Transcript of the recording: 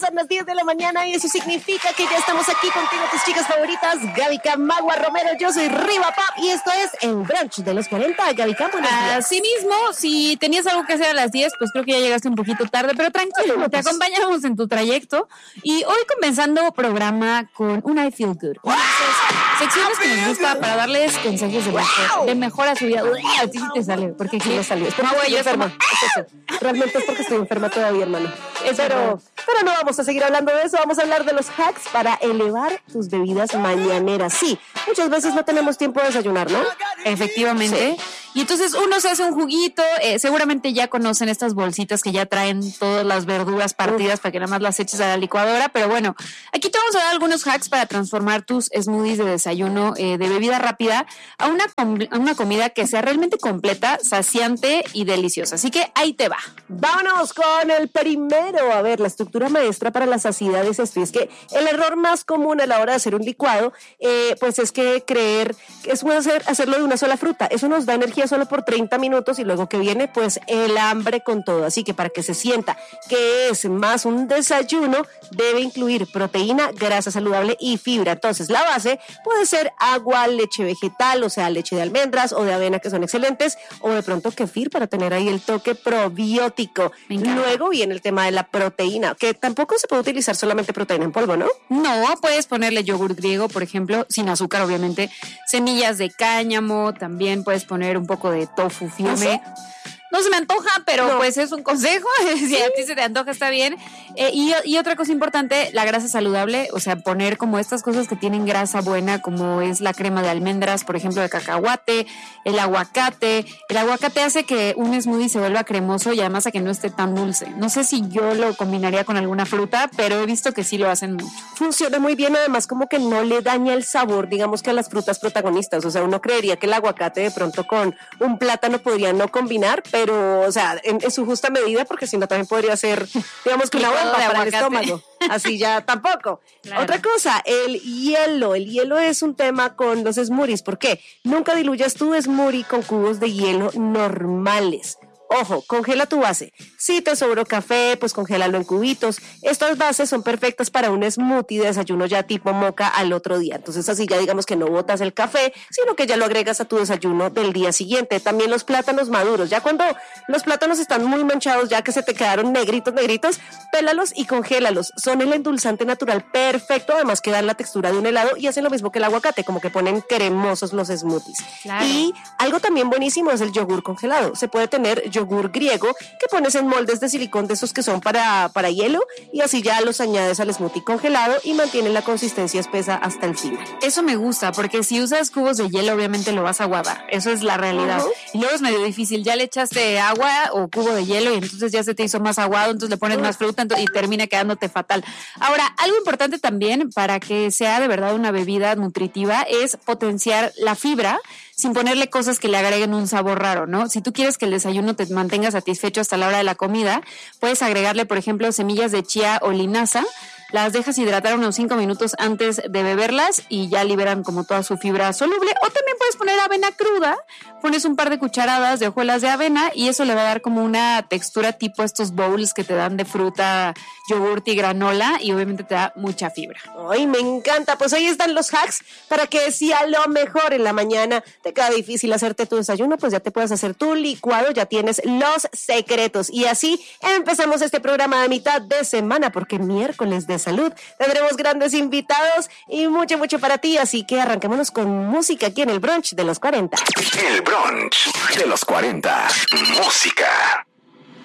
son las 10 de la mañana y eso significa que ya estamos aquí contigo, tus chicas favoritas, Gaby Camagua Romero. Yo soy Riva Pop y esto es el brunch de los 40. Gaby Cam, buenos días. Así mismo, si tenías algo que hacer a las 10, pues creo que ya llegaste un poquito tarde, pero tranquilo, te acompañamos en tu trayecto. Y hoy comenzando programa con un I Feel Good. Secciones que nos gusta para darles consejos de mejora a su vida. A ti sí te sale, porque aquí me salió. Es porque yo enferma. Realmente es porque estoy enferma todavía, hermano. Pero no vamos a seguir hablando de eso. Vamos a hablar de los hacks para elevar tus bebidas mañaneras. Sí, muchas veces no tenemos tiempo de desayunar, ¿no? Efectivamente. Sí. Y entonces uno se hace un juguito. Seguramente ya conocen estas bolsitas que ya traen todas las verduras partidas para que nada más las eches a la licuadora. Pero bueno, aquí te vamos a dar algunos hacks para transformar tus smoothies de desayuno de bebida rápida a una comida que sea realmente completa, saciante y deliciosa. Así que ahí te va. Vámonos con el primero. A ver, la estructura maestra para la saciedad es esto. Y es que el error más común a la hora de hacer un licuado, pues es que creer que es hacerlo de una sola fruta. Eso nos da energía solo por 30 minutos y luego que viene, pues el hambre con todo. Así que para que se sienta que es más un desayuno, debe incluir proteína, grasa saludable y fibra. Entonces, la base puede ser agua, leche vegetal, o sea, leche de almendras o de avena, que son excelentes, o de pronto kefir para tener ahí el toque probiótico. Luego viene el tema de la proteína, que tampoco se puede utilizar solamente proteína en polvo, ¿no? No, puedes ponerle yogur griego, por ejemplo, sin azúcar, obviamente, semillas de cáñamo, también puedes poner un poco de tofu firme. No se me antoja, pero pues es un consejo. Si a ti se te antoja, está bien. Y otra cosa importante, la grasa saludable, o sea, poner como estas cosas que tienen grasa buena, como es la crema de almendras, por ejemplo, de cacahuate, el aguacate. El aguacate hace que un smoothie se vuelva cremoso y además a que no esté tan dulce. No sé si yo lo combinaría con alguna fruta, pero he visto que sí lo hacen mucho. Funciona muy bien, además como que no le daña el sabor, digamos, que a las frutas protagonistas. O sea, uno creería que el aguacate de pronto con un plátano podría no combinar, pero, o sea, en su justa medida, porque si no también podría ser, digamos, que una bomba para el estómago. Así ya tampoco. Claro. Otra cosa, el hielo. El hielo es un tema con los smoothies. ¿Por qué? Nunca diluyas tu smoothie con cubos de hielo normales. Ojo, congela tu base. Si te sobró café, pues congélalo en cubitos. Estas bases son perfectas para un smoothie de desayuno ya tipo moca al otro día. Entonces así ya digamos que no botas el café, sino que ya lo agregas a tu desayuno del día siguiente. También los plátanos maduros. Ya cuando los plátanos están muy manchados, ya que se te quedaron negritos, pélalos y congélalos. Son el endulzante natural perfecto, además que dan la textura de un helado y hacen lo mismo que el aguacate, como que ponen cremosos los smoothies. Claro. Y algo también buenísimo es el yogur congelado. Se puede tener yogur griego que pones en moldes de silicón de esos que son para hielo y así ya los añades al smoothie congelado y mantienen la consistencia espesa hasta el final. Eso me gusta porque si usas cubos de hielo obviamente lo vas a aguadar, eso es la realidad. Y luego es medio difícil, ya le echaste agua o cubo de hielo y entonces ya se te hizo más aguado, entonces le pones más fruta y termina quedándote fatal. Ahora, algo importante también para que sea de verdad una bebida nutritiva es potenciar la fibra sin ponerle cosas que le agreguen un sabor raro, ¿no? Si tú quieres que el desayuno te mantenga satisfecho hasta la hora de la comida, puedes agregarle, por ejemplo, semillas de chía o linaza, las dejas hidratar unos 5 minutos antes de beberlas y ya liberan como toda su fibra soluble. O también puedes poner avena cruda, pones un par de cucharadas de hojuelas de avena y eso le va a dar como una textura tipo estos bowls que te dan de fruta, yogurt y granola y obviamente te da mucha fibra. Ay, me encanta. Pues ahí están los hacks para que si a lo mejor en la mañana te queda difícil hacerte tu desayuno, pues ya te puedes hacer tu licuado, ya tienes los secretos. Y así empezamos este programa de mitad de semana, porque miércoles de salud tendremos grandes invitados y mucho para ti, así que arranquémonos con música aquí en el brunch de los 40. El brunch de los 40. Música.